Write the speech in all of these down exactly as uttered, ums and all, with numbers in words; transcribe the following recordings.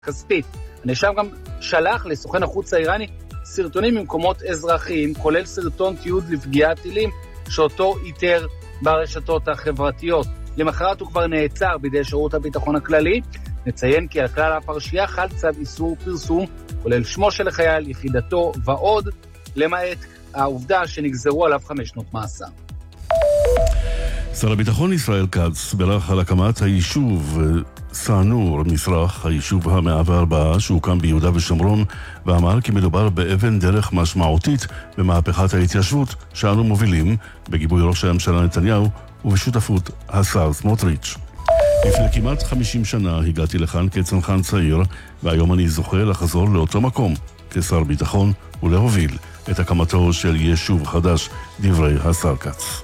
כספית. הנאשם גם שלח לסוכן החוץ האיראני סרטונים ממקומות אזרחיים, כולל סרטון תיעוד לפגיעת טילים שאותו איתר ברשתות החברתיות. למחרת הוא כבר נעצר בידי שירות הביטחון הכללי. נציין כי על כלל הפרשייה חל צו איסור פרסום, כולל שמו של החייל, יחידתו ועוד, למעט העובדה שנגזרו עליו חמש שנות מאסר. שר הביטחון ישראל כץ בירך על הקמת היישוב סענור מזרח, היישוב המאה וארבע שהוקם ביהודה ושומרון, ואמר כי מדובר באבן דרך משמעותית במהפכת ההתיישבות שאנו מובילים בגיבוי ראש הממשלה נתניהו ובשותפות השר סמוטריץ'. לפני כמעט חמישים שנה הגעתי לכאן כצנחן צעיר, והיום אני זוכה לחזור לאותו מקום כשר ביטחון ולהוביל את הקמתו של יישוב חדש, דברי השר כץ.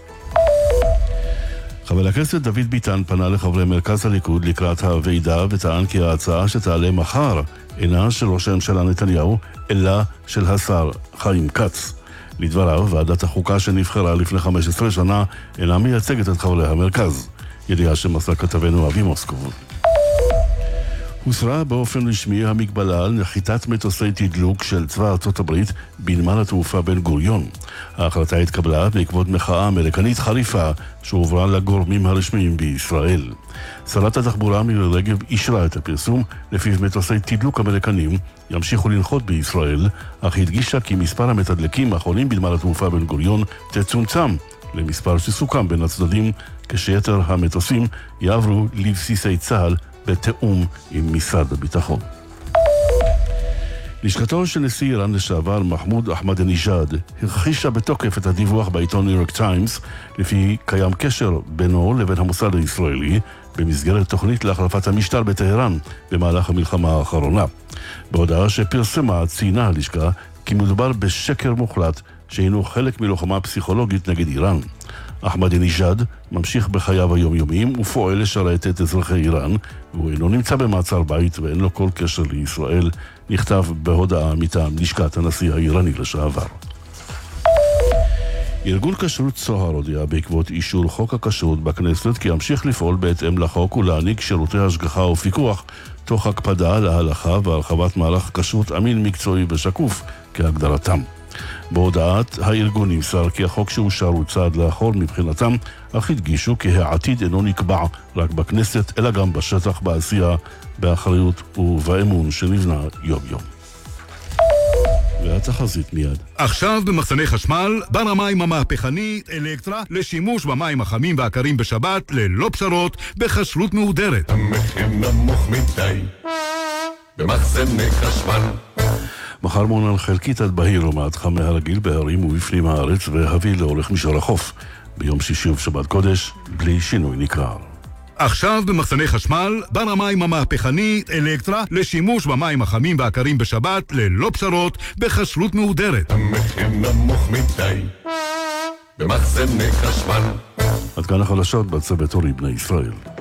חבר הכנסת דוד ביטן פנה לחברי מרכז הליכוד לקראת הוועידה וטען כי ההצעה שתעלה מחר אינה של ראש הממשלה נתניהו, אלא של השר חיים כץ. לדבריו, ועדת החוקה שנבחרה לפני חמש עשרה שנה אינה מייצגת את חברי המרכז. ידיעה שמסר כתבנו אבי מוסקוב. הוסרה באופן רשמי המגבלה על נחיתת מטוסי תדלוק של צבא ארצות הברית בנמל התעופה בן גוריון. ההחלטה התקבלה בעקבות מחאה אמריקנית חריפה שהועברה לגורמים הרשמיים בישראל. שרת התחבורה מירי רגב אישרה את הפרסום לפיו מטוסי תדלוק אמריקנים ימשיכו לנחות בישראל, אך הדגישה כי מספר המתדלקים האחרונים בנמל התעופה בן גוריון תצומצם למספר שסוכם בין הצדדים, כשיתר המטוסים יעברו לבסיסי צה"ל בתאום עם משרד הביטחון. לשכתו של נשיא איראן לשעבר מחמוד אחמדינג'אד הכחישה בתוקף את הדיווח בעיתון ניו יורק טיימס לפי קיים קשר בינו לבין המוסד הישראלי במסגרת תוכנית להחלפת המשטר בטהרן במהלך המלחמה האחרונה. בהודעה שפרסמה ציינה הלשכה כי מדובר בשקר מוחלט שהינו חלק מלוחמה פסיכולוגית נגד איראן. אחמדינג'אד ממשיך בחייו היומיומיים ופועל לשרת את אזרחי איראן, והוא אינו נמצא במעצר בית ואין לו כל קשר לישראל, נכתב בהודעה מטעם לשכת הנשיא האיראני לשעבר. ארגון כשרות צוהר הודיע בעקבות אישור חוק הכשרות בכנסת כי ימשיך לפעול בהתאם לחוק ולהעניק שירותי השגחה ופיקוח תוך הקפדה על ההלכה והרחבת מהלך כשרות אמין, מקצועי ושקוף כהגדרתם. בהודעת הארגון נמסר כי החוק שאושר הוא צעד לאחור מבחינתם, אך הדגישו כי העתיד אינו נקבע רק בכנסת אלא גם בשטח, בעשייה, באחריות ובאמון שנבנה יום יום. והתחזית מיד. עכשיו במחסני חשמל, בר המים המהפכני אלקטרה לשימוש במים החמים והקרים בשבת ללא פשרות בכשרות מהודרת. המחיר נמוך מדי במחסני חשמל. מחר מונן חלקית עד בהיר ומעט חם מהרגיל בהרים ובפנים הארץ והביא לאורך מישור החוף. ביום שישי ובשבת קודש בלי שינוי ניכר. עכשיו במחסני חשמל, בר המים המהפכני אלקטרה לשימוש במים החמים והקרים בשבת ללא פשרות בכשרות מהודרת. המחיר נמוך מדי במחסני חשמל. עד כאן החדשות בצוות אורי בני ישראל.